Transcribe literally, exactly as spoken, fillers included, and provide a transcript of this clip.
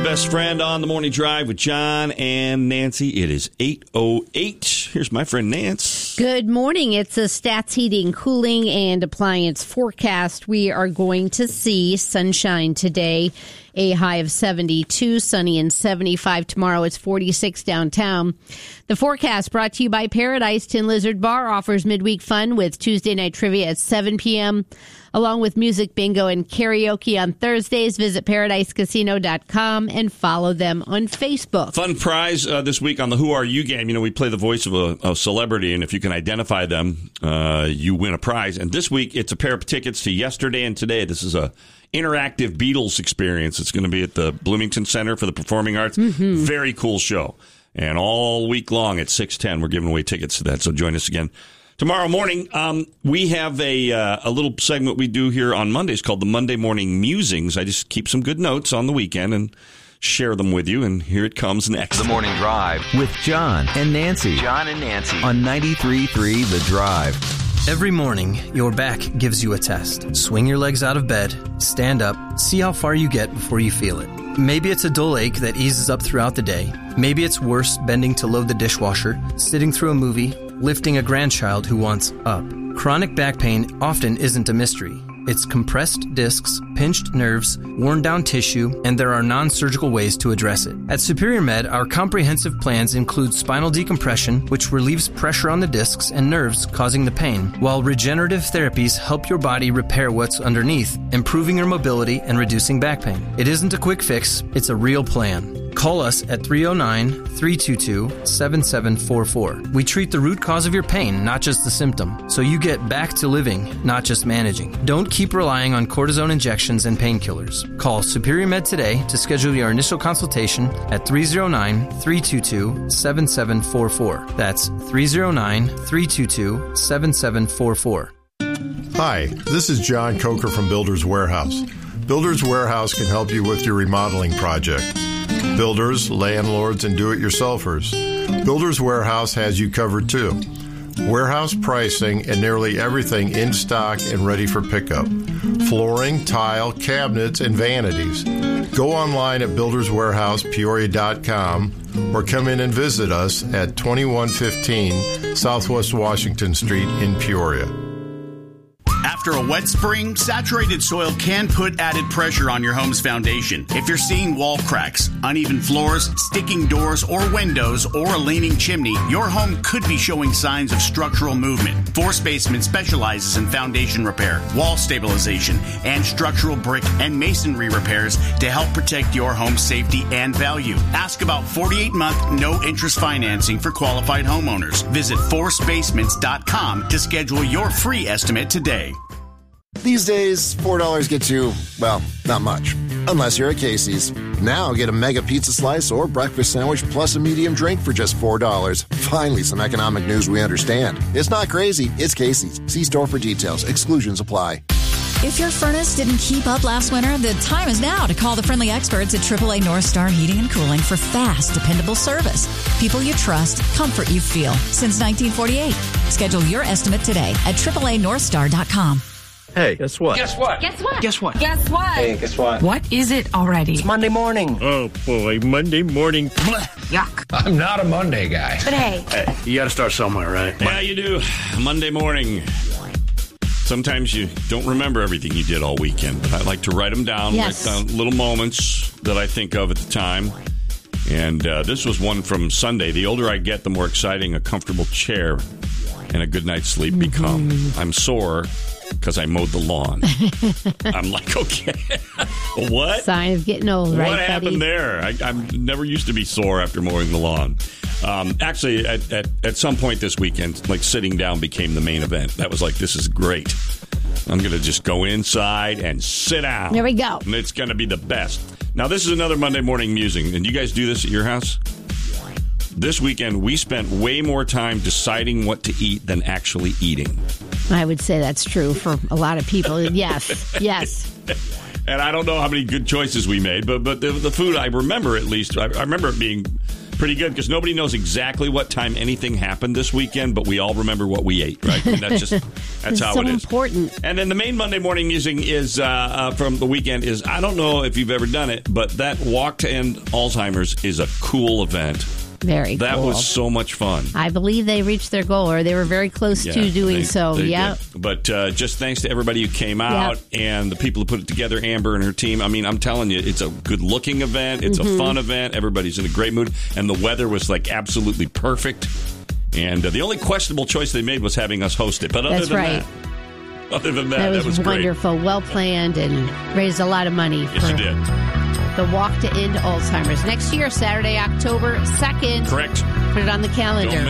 best friend on the morning drive with John and Nancy. It is eight oh eight. Here's my friend Nance. Good morning. It's a Stats Heating, Cooling, and Appliance forecast. We are going to see sunshine today, a high of seventy-two, sunny and seventy-five tomorrow. It's forty-six downtown. The forecast brought to you by Paradise Tin Lizard Bar offers midweek fun with Tuesday night trivia at seven p.m. along with music bingo and karaoke on Thursdays. Visit paradise casino dot com and follow them on Facebook. Fun prize uh, this week on the Who Are You game. You know, we play the voice of a, a celebrity, and if you can identify them, uh, you win a prize. And this week, it's a pair of tickets to Yesterday and Today. This is a interactive Beatles experience. It's going to be at the Bloomington Center for the Performing Arts. Mm-hmm. Very cool show. And all week long at six ten, we're giving away tickets to that. So join us again tomorrow morning. Um, we have a uh, a little segment we do here on Mondays called the Monday Morning Musings. I just keep some good notes on the weekend and share them with you. And here it comes next. The Morning Drive with John and Nancy. John and Nancy on ninety-three point three The Drive. Every morning, your back gives you a test. Swing your legs out of bed, stand up, see how far you get before you feel it. Maybe it's a dull ache that eases up throughout the day. Maybe it's worse bending to load the dishwasher, sitting through a movie, lifting a grandchild who wants up. Chronic back pain often isn't a mystery. It's compressed discs, pinched nerves, worn down tissue, and there are non-surgical ways to address it. At Superior Med, our comprehensive plans include spinal decompression, which relieves pressure on the discs and nerves causing the pain, while regenerative therapies help your body repair what's underneath, improving your mobility and reducing back pain. It isn't a quick fix, it's a real plan. Call us at three oh nine, three two two, seven seven four four. We treat the root cause of your pain, not just the symptom, so you get back to living, not just managing. Don't keep relying on cortisone injections and painkillers. Call Superior Med today to schedule your initial consultation at three oh nine, three two two, seven seven four four. That's three oh nine, three two two, seven seven four four. Hi, this is John Coker from Builders Warehouse. Builders Warehouse can help you with your remodeling project. Builders, landlords, and do-it-yourselfers. Builders Warehouse has you covered too. Warehouse pricing and nearly everything in stock and ready for pickup. Flooring, tile, cabinets, and vanities. Go online at builders warehouse peoria dot com or come in and visit us at twenty-one fifteen Southwest Washington Street in Peoria. After a wet spring, saturated soil can put added pressure on your home's foundation. If you're seeing wall cracks, uneven floors, sticking doors or windows, or a leaning chimney, your home could be showing signs of structural movement. Force Basement specializes in foundation repair, wall stabilization, and structural brick and masonry repairs to help protect your home's safety and value. Ask about forty-eight month no-interest financing for qualified homeowners. Visit force basements dot com to schedule your free estimate today. These days, four dollars gets you, well, not much. Unless you're at Casey's. Now get a mega pizza slice or breakfast sandwich plus a medium drink for just four dollars. Finally, some economic news we understand. It's not crazy, it's Casey's. See store for details. Exclusions apply. If your furnace didn't keep up last winter, the time is now to call the friendly experts at triple A North Star Heating and Cooling for fast, dependable service. People you trust, comfort you feel. Since nineteen forty-eight. Schedule your estimate today at triple A north star dot com. Hey, guess what? Guess what? Guess what? Guess what? Guess what? Hey, guess what? What is it already? It's Monday morning. Oh, boy, Monday morning. Blech, yuck. I'm not a Monday guy. But hey. Hey, you got to start somewhere, right? Yeah, you do. Monday morning. Sometimes you don't remember everything you did all weekend, but I like to write them down, yes. write down little moments that I think of at the time. And uh, this was one from Sunday. The older I get, the more exciting a comfortable chair and a good night's sleep mm-hmm. become. I'm sore because I mowed the lawn. I'm like, okay, what? Sign of getting old, right, What happened buddy? there? I, I never used to be sore after mowing the lawn. Um, actually, at, at, at some point this weekend, like sitting down became the main event. That was like, this is great. I'm going to just go inside and sit down. There we go. And it's going to be the best. Now, this is another Monday morning musing. And you guys do this at your house? This weekend, we spent way more time deciding what to eat than actually eating. I would say that's true for a lot of people. Yes, yes. And I don't know how many good choices we made, but but the, the food, I remember at least, I, I remember it being pretty good because nobody knows exactly what time anything happened this weekend, but we all remember what we ate, right? I mean, that's just that's it's how so it is. important. And then the main Monday morning music is uh, uh, from the weekend is, I don't know if you've ever done it, but that Walk to End Alzheimer's is a cool event. Very that cool. was so much fun. I believe they reached their goal, or they were very close Yeah, to doing they- so. they Yeah. did. But uh, just thanks to everybody who came out Yep. and the people who put it together, Amber and her team. I mean, I'm telling you, it's a good-looking event. It's Mhm. a fun event. Everybody's in a great mood. And the weather was, like, absolutely perfect. And uh, the only questionable choice they made was having us host it. But other That's than right. that, other than that, That was, that was great. wonderful, well planned, and raised a lot of money Yes, for you did. the Walk to End Alzheimer's. Next year, Saturday, October second. Correct. Put it on the calendar. Don't